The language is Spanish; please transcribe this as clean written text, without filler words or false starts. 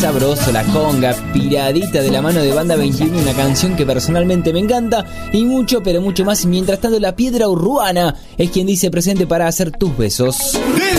sabroso, la conga, piradita de la mano de Banda 21, una canción que personalmente me encanta y mucho, pero mucho más. Y mientras tanto, la Piedra Urbana es quien dice presente para hacer tus besos.